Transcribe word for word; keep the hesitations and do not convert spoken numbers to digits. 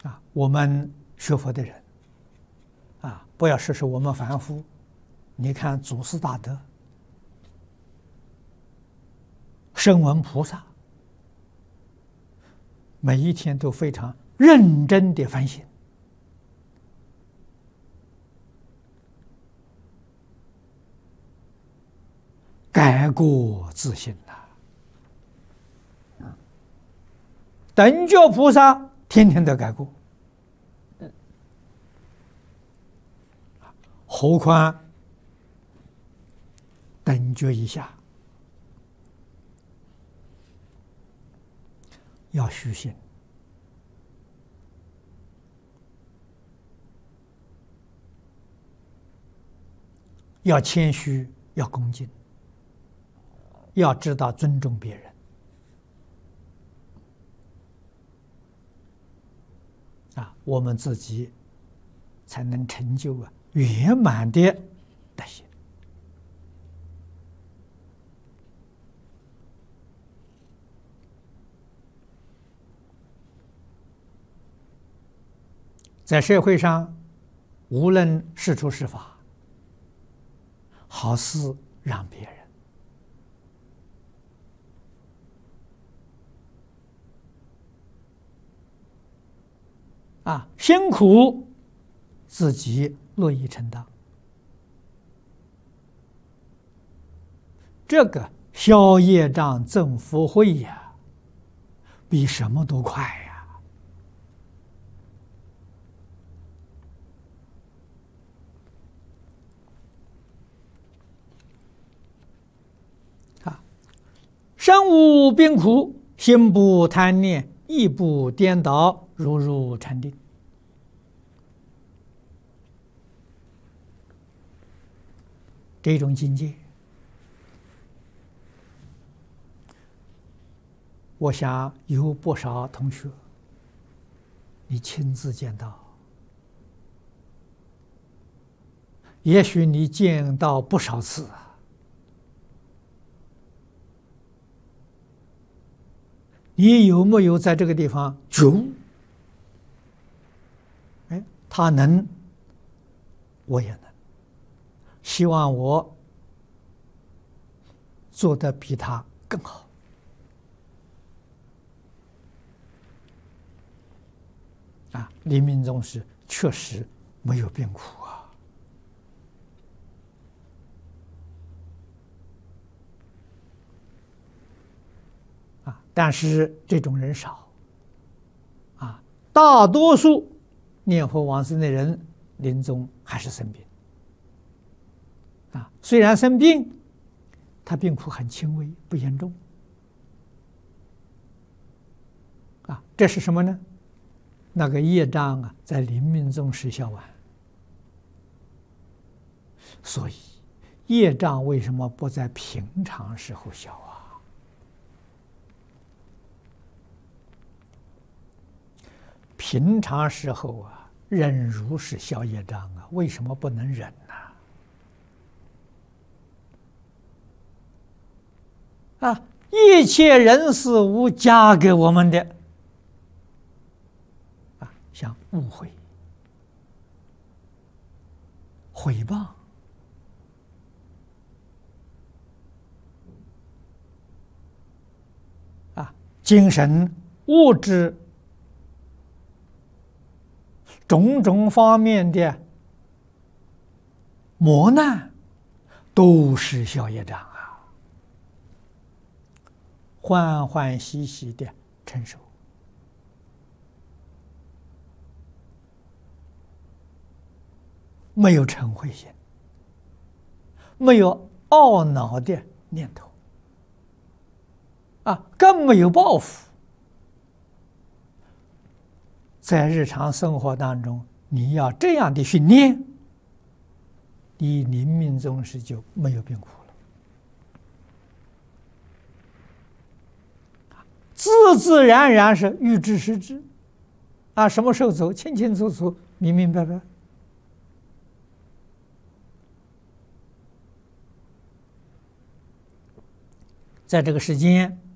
啊，我们学佛的人啊，不要说是我们凡夫，你看祖师大德、声闻菩萨，每一天都非常认真的反省，改过自新呐。等觉菩萨天天都改过，何况等觉以下要虚心，要谦虚，要恭敬，要知道尊重别人啊，我们自己才能成就啊圆满的德行。在社会上，无论是处是法，好事让别人啊，辛苦自己乐意承担，这个消业障增福慧呀，比什么都快呀！啊，身无病苦，心不贪念，意不颠倒，如如禅定。这种境界，我想有不少同学你亲自见到，也许你见到不少次啊。你有没有在这个地方觉悟？哎，他能，我也能。希望我做得比他更好。啊，临命终时确实没有病苦啊。啊，但是这种人少。啊，大多数念佛往生的人临终还是生病。啊，虽然生病，他病苦很轻微，不严重。啊，这是什么呢？那个业障啊，在临命终时消完。所以，业障为什么不在平常时候消啊？平常时候啊，忍辱是消业障啊，为什么不能忍呢？啊，一切人事物加给我们的，啊，像误会、毁谤、啊，精神、物质种种方面的磨难，都是消业障。欢欢喜喜的承受，没有嗔恚心，没有懊恼的念头，啊，更没有报复。在日常生活当中，你要这样的训练，你临命终时就没有病苦了。自自然然是预知时知，啊，什么时候走，清清楚楚、明明白白。在这个世间，